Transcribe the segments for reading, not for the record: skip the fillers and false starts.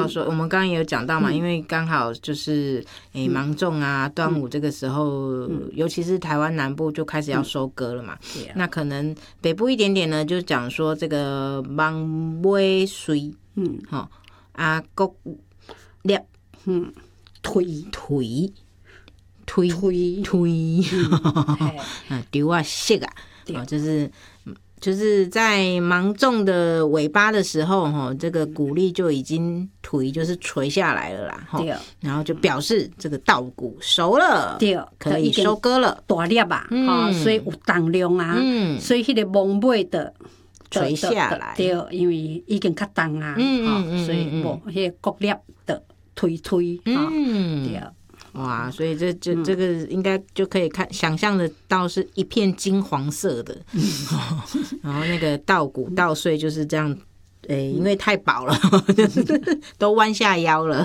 到说，我们刚刚也有讲到嘛，因为刚好就是芒种啊、端午这个时候，尤其是台湾南部就开始要收割了嘛。那可能北部一点点呢，就讲说这个芒尾水，啊，国粒，推，丢啊色啊，就是在芒种的尾巴的时候，这个谷粒就已经就是垂下来了啦，然后就表示这个稻谷熟了，可以收割了， 大粒啊，所以有重量啊，所以那个芒尾的垂下来， 对，因为已经较重啊，所以那个谷粒的推，对。 哇，所以这个应该就可以想象得到是一片金黄色的，然后那个稻谷稻穗就是这样，因为太饱了，都弯下腰了。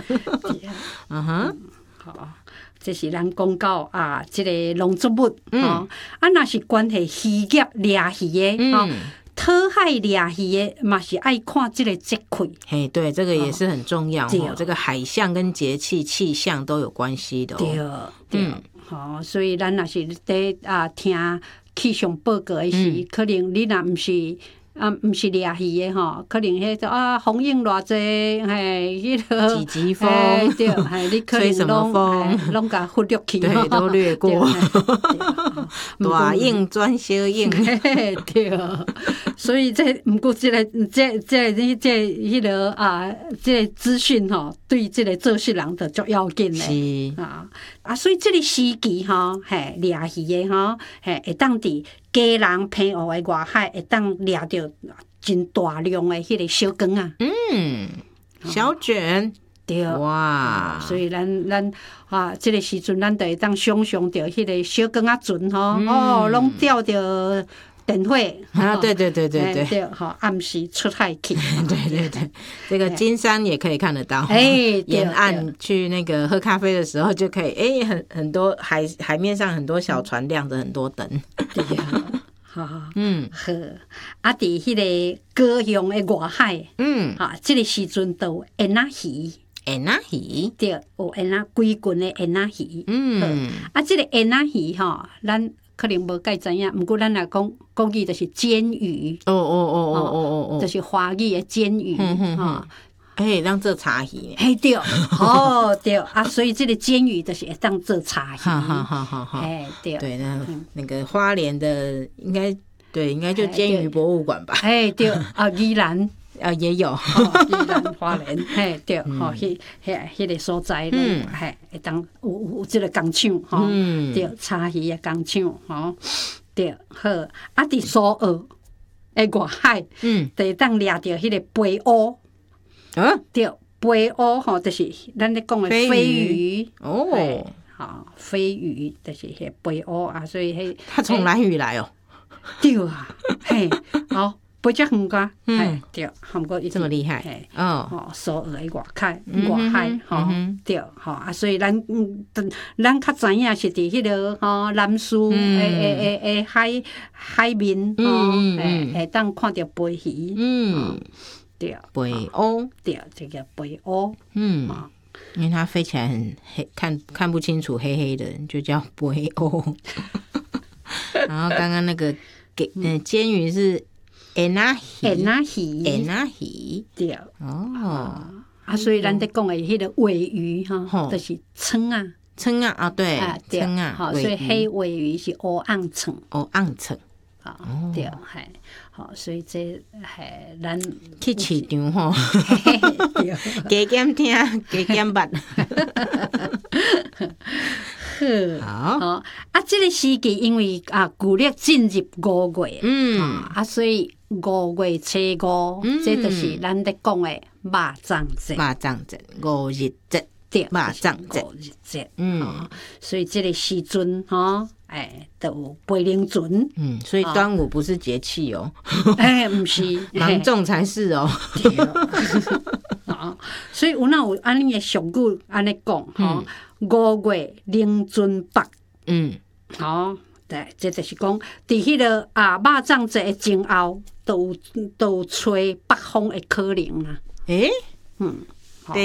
好，这是咱讲到啊，这个农作物若是关系渔业掠鱼的讨海掠鱼的嘛是爱看这个节气， 嘿，对，这个也是很重要这个海象跟节气气象都有关系的对，所以咱若是在听气象报告的时，可能你若毋是掠鱼的可能迄风影偌济，迄个几风， 对，你可能拢甲忽略去， 对，都略过。大影转小影， 对。所以毋过这个迄个这个资讯对这个做事人就足要紧嘞所以这个时期掠鱼的会当伫家人平湖的外海会当掠到真大量的迄个小竿啊， 小卷， 对， 哇， 所以咱这个时阵咱就会当想象到迄个小竿啊船拢钓着电火对，暗时出海去， 对，这个金山也可以看得到，沿岸去那个喝咖啡的时候就可以，很多海面上很多小船亮着很多灯， 对呀。好，伫迄个高雄的外海，这个时阵都有雁仔鱼，对，有几群的雁仔鱼，这个雁仔鱼咱可能无介知影，毋过咱来讲国语就是煎鱼，就是华语的煎鱼， 当做茶鱼， 对，对所以这个煎鱼就是会当做茶鱼， 对，那个花莲的应该就煎鱼博物馆吧， 对，宜兰也有， 宜兰花莲，对，迄个所在，会当有这个工厂，对，茶鱼的工厂，对，好，伫苏澳的外海，就会当掠到迄个飞乌。对，飞乌就是咱咧讲的飞鱼飞鱼就是迄飞乌所以它从兰屿来对啊，好，飞遮远个，对，韩国这么厉害苏澳的外海，对，所以咱较知影是伫迄个南苏的海面会当看到飞鱼，对，飞乌，对，这个飞乌， 因为它飞起来很黑，看不清楚，黑黑的，就叫飞乌。然后刚刚那个煎鱼是雁仔鱼， 对，所以咱在讲的迄个尾鱼就是鲳啊， 对，鲳啊， 所以黑尾鱼是乌昂鲳，对，所以这咱去市场加减听，加减捌。 好，这个时期因为旧历进入5月，所以5月初5，这就是咱在讲的肉粽节 5日节， 对， 肉粽节，所以这个时阵都有飞灵船， 所以端午不是节气不是， 芒种才是所以有安尼的俗语安尼讲5月灵船北，对，这就是讲伫迄个肉粽节的前后，都有吹北风的可能啊。